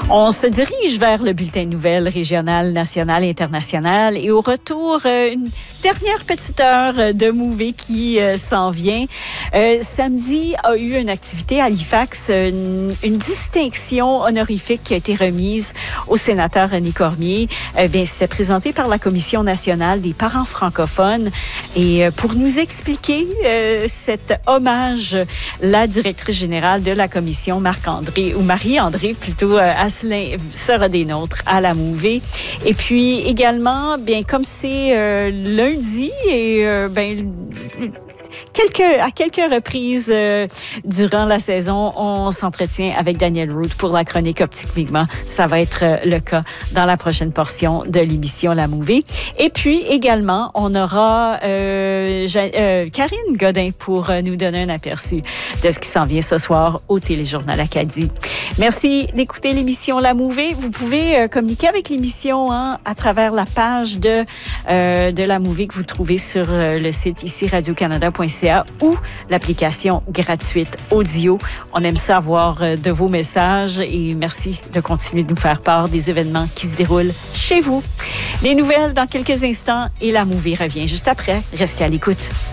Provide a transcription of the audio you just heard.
On se dirige vers le bulletin de nouvelles régional, national, international et au retour, une dernière petite heure de Mouvet qui s'en vient. Samedi a eu une activité à Halifax, une distinction honorifique qui a été remise au sénateur René Cormier. C'était présenté par la Commission nationale des parents francophones et pour nous expliquer cet hommage, la directrice générale de la commission, Marie-André plutôt, Asselin sera des nôtres à la Mouvet. Et puis également, comme c'est lundi et à quelques reprises durant la saison, on s'entretient avec Daniel Root pour la chronique Optique Pigment. Ça va être le cas dans la prochaine portion de l'émission La Mouvet. Et puis également, on aura Karine Godin pour nous donner un aperçu de ce qui s'en vient ce soir au Téléjournal Acadie. Merci d'écouter l'émission La Mouvet. Vous pouvez communiquer avec l'émission à travers la page de La Mouvet que vous trouvez sur le site ici radiocanada.ca ou l'application gratuite Audio. On aime ça avoir de vos messages et merci de continuer de nous faire part des événements qui se déroulent chez vous. Les nouvelles dans quelques instants et La Mouvet revient juste après. Restez à l'écoute.